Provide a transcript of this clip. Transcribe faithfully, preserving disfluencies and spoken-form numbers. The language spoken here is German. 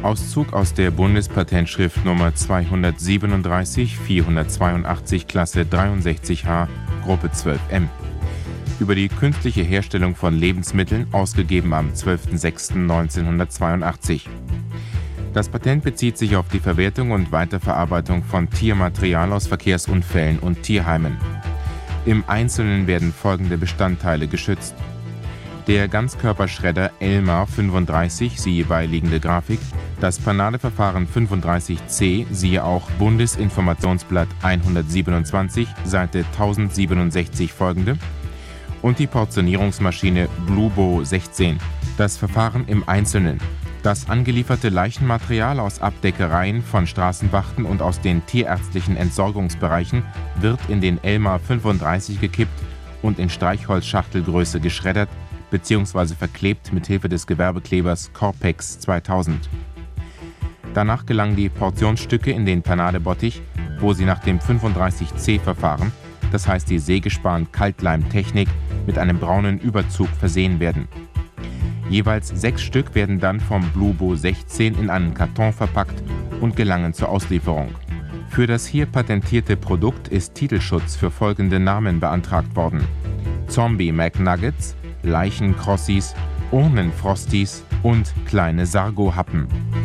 Auszug aus der Bundespatentschrift Nummer zweihundertsiebenunddreißig vierhundertzweiundachtzig Klasse dreiundsechzig H Gruppe zwölf M. Über die künstliche Herstellung von Lebensmitteln, ausgegeben am zwölften sechsten neunzehnhundertzweiundachtzig. Das Patent bezieht sich auf die Verwertung und Weiterverarbeitung von Tiermaterial aus Verkehrsunfällen und Tierheimen. Im Einzelnen werden folgende Bestandteile geschützt: der Ganzkörperschredder Elmar fünfunddreißig, siehe beiliegende Grafik, das Panadeverfahren fünfunddreißig C, siehe auch Bundesinformationsblatt hundertsiebenundzwanzig, Seite tausendsiebenundsechzig folgende, und die Portionierungsmaschine Blubo sechzehn. Das Verfahren im Einzelnen: das angelieferte Leichenmaterial aus Abdeckereien von Straßenwachten und aus den tierärztlichen Entsorgungsbereichen wird in den Elmar fünfunddreißig gekippt und in Streichholzschachtelgröße geschreddert bzw. verklebt mit Hilfe des Gewerbeklebers Corpex zweitausend. Danach gelangen die Portionsstücke in den Panadebottich, wo sie nach dem fünfunddreißig C-Verfahren, das heißt die Sägespan-Kaltleimtechnik, mit einem braunen Überzug versehen werden. Jeweils sechs Stück werden dann vom Blubo sechzehn in einen Karton verpackt und gelangen zur Auslieferung. Für das hier patentierte Produkt ist Titelschutz für folgende Namen beantragt worden: Zombie McNuggets, Leichen-Crossis, Urnenfrosties und kleine Sargo-Happen.